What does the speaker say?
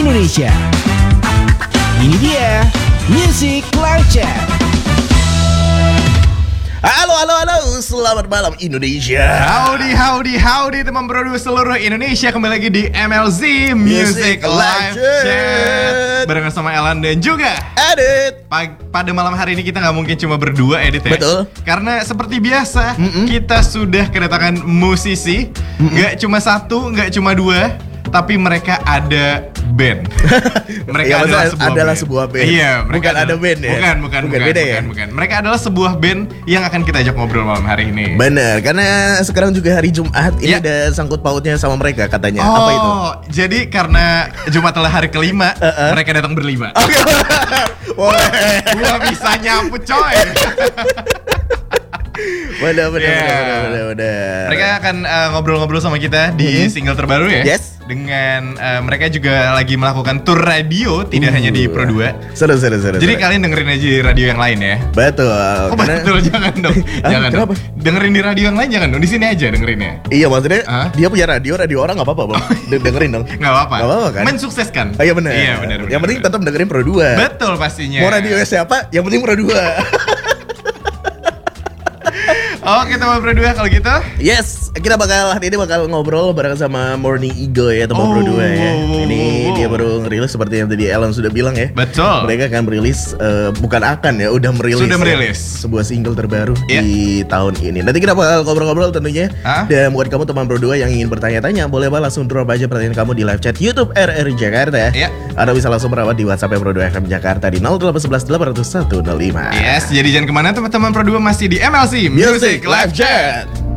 Indonesia. Ini dia Music Live Chat. Halo, selamat malam Indonesia. Howdy teman produser seluruh Indonesia. Kembali lagi di MLZ Music Live Chat barengan sama Elan dan juga Edit. Pada malam hari ini kita nggak mungkin cuma berdua, Edit ya. Betul. Karena seperti biasa kita sudah kedatangan musisi. Nggak cuma satu, nggak cuma dua, tapi mereka ada band. Mereka adalah sebuah band. Iya, bukan ada band ya. Bukan. Beda ya. Bukan. Mereka adalah sebuah band yang akan kita ajak ngobrol malam hari ini. Bener, karena sekarang juga hari Jumat. Ini ada sangkut pautnya sama mereka katanya. Apa itu? Jadi karena Jumat adalah hari kelima, mereka datang berlima. Oke. Boleh. Gua bisa nyapu coy. Bener. Mereka akan ngobrol-ngobrol sama kita di single terbaru ya. Yes. Dengan mereka juga lagi melakukan tour radio, tidak hanya di Pro 2. Seru. Jadi kalian dengerin aja di radio yang lain ya. Betul. Betul, jangan dong. Jangan. Kenapa? Dengerin di radio yang lain jangan dong. Di sini aja dengerinnya. Iya, maksudnya dia punya radio orang nggak apa-apa, Bang. Dengerin dong. Nggak apa-apa kan? Mensukseskan. Oh, iya benar. Yang penting tetap dengerin Pro 2. Betul pastinya. Mau radio siapa? Yang penting Pro 2. Oke teman Pro 2 kalau gitu. Yes, kita hari ini bakal ngobrol bareng sama Morning Eagle ya, teman Pro 2 ya. Ini dia baru ngerilis seperti yang tadi Alan sudah bilang ya. Betul. Mereka akan merilis, udah merilis. Sudah merilis sebuah single terbaru di tahun ini. Nanti kita bakal ngobrol-ngobrol tentunya. Dan buat kamu teman Pro 2 yang ingin bertanya-tanya, boleh langsung drop aja pertanyaan kamu di live chat YouTube RRI Jakarta. Atau bisa langsung merawat di WhatsApp Pro 2 FM Jakarta di 0811 801 105. Yes, jadi jangan kemana teman-teman Pro 2, masih di MLZ Music Live Chat.